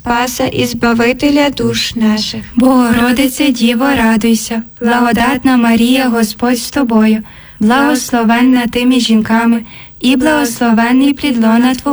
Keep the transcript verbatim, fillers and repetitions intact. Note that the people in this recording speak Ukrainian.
Спаса і Збавителя душ наших. Богородице Діво, радуйся, благодатна Марія, Господь з тобою, благословенна ти між жінками, і благословенний плід лона Твого.